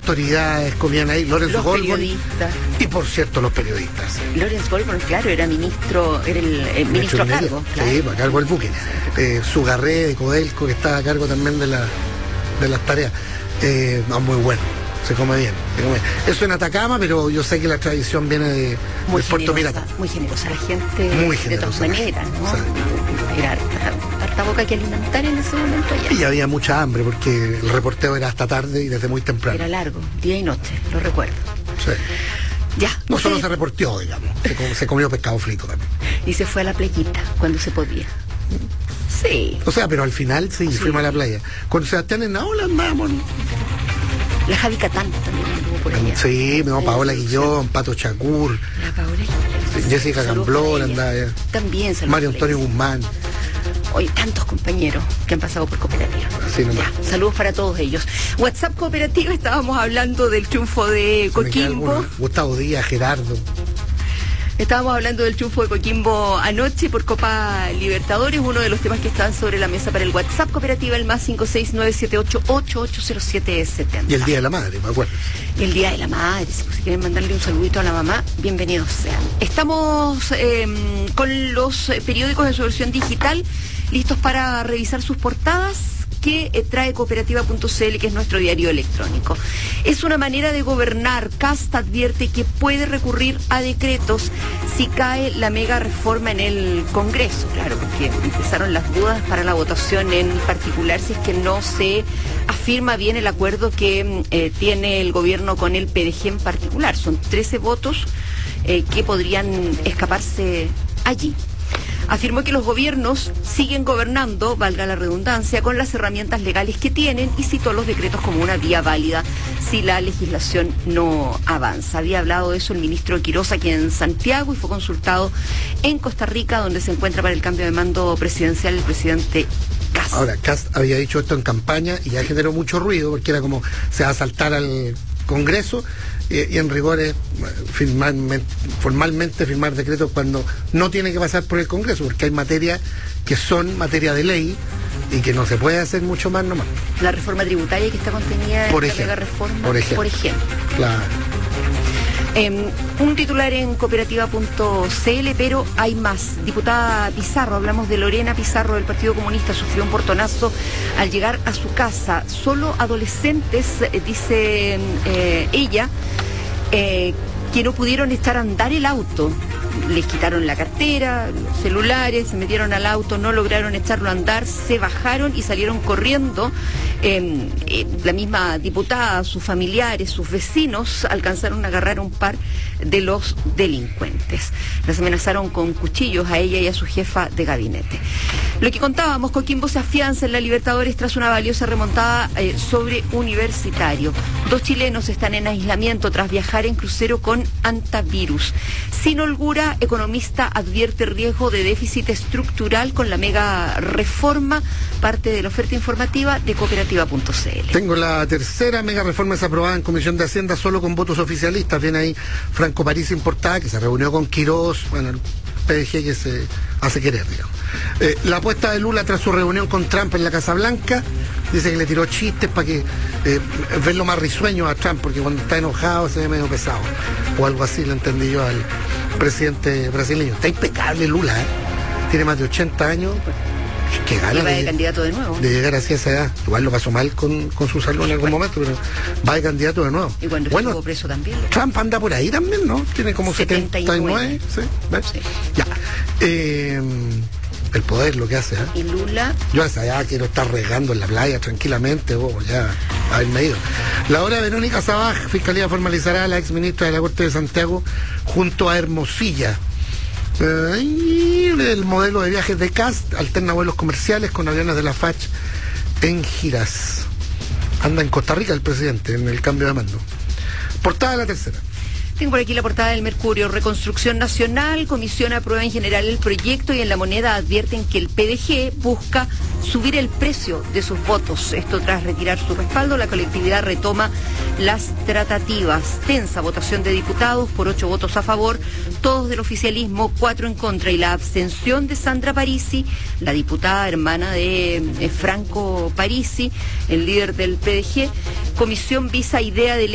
autoridades comían ahí, Lorenz Los Goldborn, periodistas. y por cierto los periodistas. Lorenz Goldborn, claro, era ministro, era el ministro a cargo. Claro. Sí, a cargo del buque. Sugarré de Codelco, que estaba a cargo también de las tareas. Muy bueno. Se come bien. Eso en Atacama, pero yo sé que la tradición viene de Puerto Pirata. Muy generosa la gente, muy de todas generosa, maneras, ¿no? o sea, era harta boca que alimentar en ese momento allá. Y había mucha hambre, porque el reporteo era hasta tarde y desde muy temprano. Era largo, día y noche, lo recuerdo. Sí. Ya. No solo se reporteó, digamos, se comió pescado frito también. Y se fue a la playita cuando se podía. Sí. O sea, pero al final sí. Fuimos a la playa. Con Sebastián en Naola andábamos. La Javi Catán también anduvo por allá. Sí, Paola Guillón, Pato Chacur. La Paola Guillón. Jessica Gamblón andaba allá. También saludos. Mario Antonio Guzmán. Hoy tantos compañeros que han pasado por Cooperativa. Así nomás. Ya, saludos para todos ellos. WhatsApp Cooperativa, estábamos hablando del triunfo de Coquimbo. Gustavo Díaz, Gerardo. Estábamos hablando del triunfo de Coquimbo anoche por Copa Libertadores, uno de los temas que están sobre la mesa para el WhatsApp Cooperativa, el más 56978880770. Y el Día de la Madre, me acuerdo. El Día de la Madre, si quieren mandarle un saludito a la mamá, bienvenidos sean. Estamos con los periódicos de su versión digital, listos para revisar sus portadas, que trae cooperativa.cl, que es nuestro diario electrónico. Es una manera de gobernar. Kast advierte que puede recurrir a decretos si cae la mega reforma en el Congreso. Claro, porque empezaron las dudas para la votación, en particular si es que no se afirma bien el acuerdo que tiene el gobierno con el PDG en particular. Son 13 votos que podrían escaparse allí. Afirmó que los gobiernos siguen gobernando, valga la redundancia, con las herramientas legales que tienen, y citó los decretos como una vía válida si la legislación no avanza. Había hablado de eso el ministro Quirós aquí en Santiago y fue consultado en Costa Rica, donde se encuentra para el cambio de mando presidencial el presidente Kast. Ahora, Kast había dicho esto en campaña y ya generó mucho ruido, porque era como se va a saltar al Congreso, y en rigor es formalmente firmar decretos cuando no tiene que pasar por el Congreso, porque hay materias que son materia de ley y que no se puede hacer mucho más nomás. La reforma tributaria que está contenida en la mega reforma, por ejemplo. Claro. Un titular en cooperativa.cl, pero hay más. Diputada Pizarro, hablamos de Lorena Pizarro del Partido Comunista, sufrió un portonazo al llegar a su casa. Solo adolescentes, dice ella, que no pudieron echar a andar el auto. Les quitaron la cartera, los celulares, se metieron al auto, no lograron echarlo a andar, se bajaron y salieron corriendo. La misma diputada, sus familiares, sus vecinos alcanzaron a agarrar a un par de los delincuentes. Las amenazaron con cuchillos a ella y a su jefa de gabinete. Lo que contábamos, Coquimbo se afianza en la Libertadores tras una valiosa remontada sobre Universitario. 2 chilenos están en aislamiento tras viajar en crucero con antivirus. Sin holgura, economista advierte riesgo de déficit estructural con la mega reforma, parte de la oferta informativa de cooperativa.cl. Tengo la tercera mega reforma aprobada en Comisión de Hacienda solo con votos oficialistas. Viene ahí Franco París Importada, que se reunió con Quirós, bueno, el PDG que se hace querer, digamos. La apuesta de Lula tras su reunión con Trump en la Casa Blanca, dice que le tiró chistes para que verlo más risueño a Trump, porque cuando está enojado se ve medio pesado, o algo así, lo entendí yo al presidente brasileño. Está impecable Lula, tiene más de 80 años. Qué gana va de candidato de nuevo. De llegar así a esa edad. Igual lo pasó mal con su salud en algún momento, pero va de candidato de nuevo. Y cuando estuvo preso también. Trump anda por ahí también, ¿no? Tiene como 79. ¿Sí? Sí. Ya. El poder lo que hace, Y Lula. Yo a esa edad quiero estar regando en la playa tranquilamente, ya haberme ido. La hora de Verónica Sabaj, Fiscalía formalizará a la exministra de la Corte de Santiago junto a Hermosilla. El modelo de viajes de Kast alterna vuelos comerciales con aviones de la FACH en giras. Anda en Costa Rica el presidente en el cambio de mando. Portada de la tercera. Tengo por aquí la portada del Mercurio. Reconstrucción Nacional, Comisión aprueba en general el proyecto y en La Moneda advierten que el PDG busca subir el precio de sus votos. Esto tras retirar su respaldo, la colectividad retoma las tratativas. Tensa votación de diputados por 8 votos a favor, todos del oficialismo, 4 en contra, y la abstención de Sandra Parisi, la diputada hermana de Franco Parisi, el líder del PDG. Comisión visa idea de